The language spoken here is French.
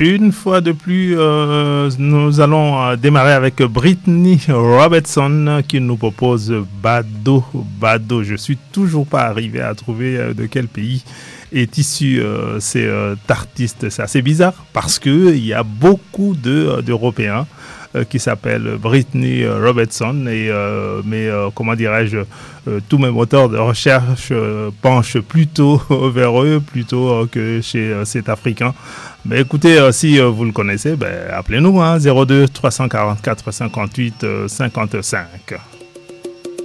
Une fois de plus, nous allons démarrer avec Brittany Robertson qui nous propose Bado. Bado, je suis toujours pas arrivé à trouver de quel pays est issu cet artiste. C'est assez bizarre parce que il y a beaucoup d'Européens qui s'appellent Brittany Robertson mais comment dirais-je, tous mes moteurs de recherche penchent plutôt vers eux plutôt que chez cet Africain. Mais écoutez, si vous le connaissez, appelez-nous 02 344 58 55.